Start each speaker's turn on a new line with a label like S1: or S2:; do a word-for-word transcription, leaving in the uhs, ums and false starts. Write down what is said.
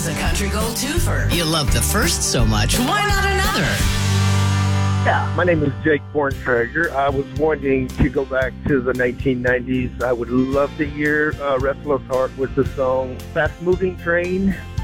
S1: Bill's a country gold twofer. You love the first so much, why not another?
S2: Yeah, my name is Jake Borntrager. I was wanting to go back to the nineteen nineties. I would love to hear uh, Restless Heart with the song Fast Moving Train.